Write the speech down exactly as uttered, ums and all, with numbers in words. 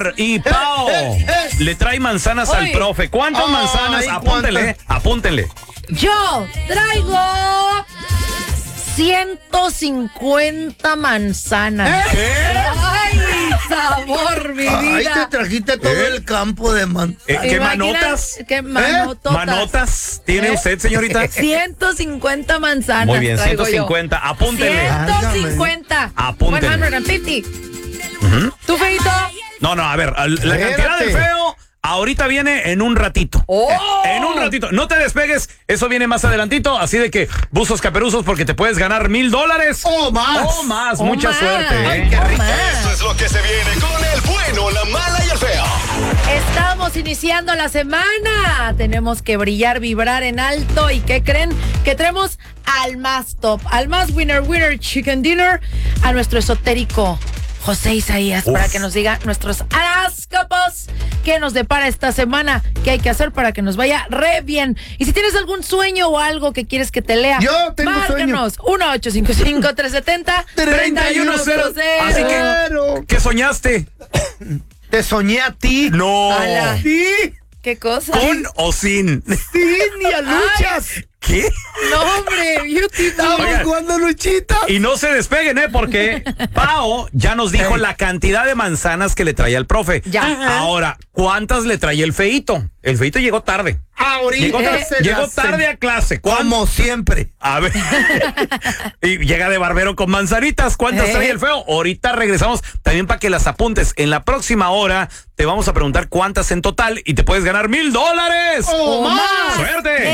Omar y Pao le trae manzanas Oye. al profe. ¿Cuántas Ay, manzanas? Apúntenle, apúntenle. Yo traigo ciento cincuenta manzanas. ¿Qué? ¡Ay, sabor, mi Ay, vida! te trajiste todo ¿Eh? el campo de man. Eh, ¿Qué Imagina- manotas? ¿Qué manototas? ¿Manotas tiene ¿Eh? usted, señorita? ciento cincuenta manzanas. Muy bien, traigo ciento cincuenta. yo. Apúntenle. ciento cincuenta. Apúntenle. ciento cincuenta. Ujú. ¿Tú, Feito? No, no, a ver, la Espérate. cantidad del feo ahorita viene en un ratito. ¡Oh! En un ratito. No te despegues, eso viene más adelantito. Así de que, buzos caperuzos, porque te puedes ganar mil dólares. ¡Oh, más! ¡Oh, más! ¡Oh, Mucha más! suerte, ¿eh? Ay, qué ¡Oh, rico. más! Eso es lo que se viene con el bueno, la mala y el feo. Estamos iniciando la semana. Tenemos que brillar, vibrar en alto. ¿Y qué creen? Que tenemos al más top, al más winner, winner, chicken dinner, a nuestro esotérico José Isaías, Uf. para que nos diga nuestros horóscopos, qué nos depara esta semana, qué hay que hacer para que nos vaya re bien. Y si tienes algún sueño o algo que quieres que te lea, Yo tengo márcanos uno ocho cinco cinco, tres siete cero, tres uno cero cero. Así que, Pero ¿qué soñaste? te soñé a ti. No. Ala. Sí, ¿Qué cosa? ¿Con o sin? sí, ni a luchas. ¿Qué? No, hombre, beauty. Estamos Oigan. jugando luchita. Y no se despeguen, ¿eh? Porque Pao ya nos dijo Ey. la cantidad de manzanas que le traía el profe. Ya. Ajá. Ahora, ¿cuántas le traía el feíto? El feíto llegó tarde. Ahorita Llegó, tar- se llegó las- tarde a clase. ¿Cuántas? Como siempre. A ver. Y llega de barbero con manzanitas. ¿Cuántas ¿Eh? trae el feo? Ahorita regresamos también para que las apuntes. En la próxima hora te vamos a preguntar cuántas en total y te puedes ganar mil dólares. ¡Oh, más! ¡Suerte!